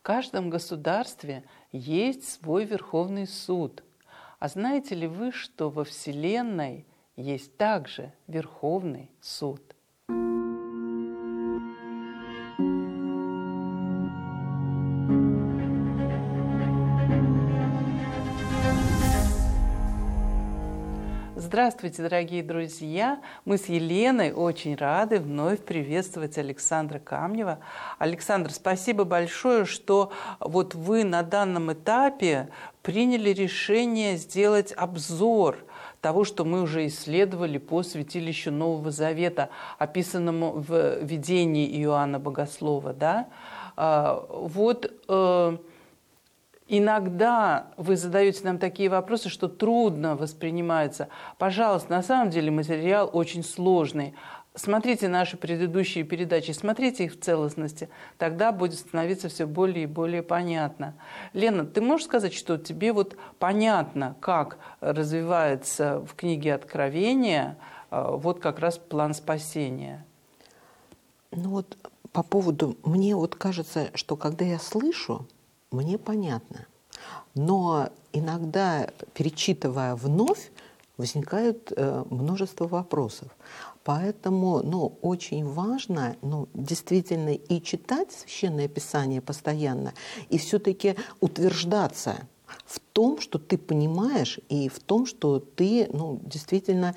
каждом государстве есть свой Верховный суд. А знаете ли вы, что во Вселенной есть также Верховный суд? Здравствуйте, дорогие друзья! Мы с Еленой очень рады вновь приветствовать Александра Камнева. Александр, спасибо большое, что вот вы на данном этапе приняли решение сделать обзор того, что мы уже исследовали по святилищу Нового Завета, описанному в видении Иоанна Богослова. Да? Иногда вы задаете нам такие вопросы, что трудно воспринимается. Пожалуйста, на самом деле материал очень сложный. Смотрите наши предыдущие передачи, смотрите их в целостности, тогда будет становиться все более и более понятно. Лена, ты можешь сказать, что тебе вот понятно, как развивается в книге Откровения вот как раз план спасения? Ну вот по поводу, мне вот кажется, что когда я слышу, мне понятно. Но иногда, перечитывая вновь, возникает множество вопросов. Поэтому очень важно действительно и читать Священное Писание постоянно, и все-таки утверждаться в том, что ты понимаешь, и в том, что ты действительно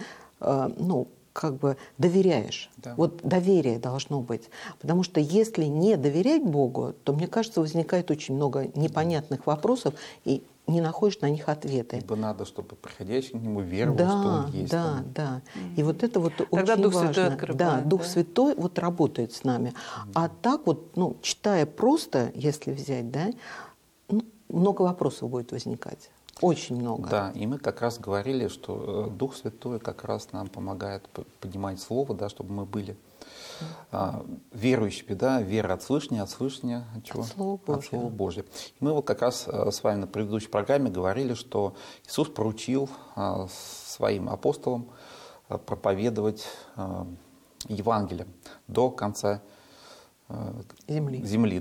доверяешь. Да. Вот доверие должно быть. Потому что если не доверять Богу, то, мне кажется, возникает очень много непонятных вопросов, и не находишь на них ответы. Ибо надо, чтобы приходящий к Нему веровал, что Он есть. Да. И вот это вот тогда очень Дух важно. Святой открывает. Да, Дух Святой вот работает с нами. А так вот, читая просто, если взять, много вопросов будет возникать. Очень много. Да, и мы как раз говорили, что Дух Святой как раз нам помогает понимать Слово, да, чтобы мы были верующими, да, вера от слышания от чего? От Слова Божьего. И мы вот как раз с вами на предыдущей программе говорили, что Иисус поручил своим апостолам проповедовать Евангелие до конца земли.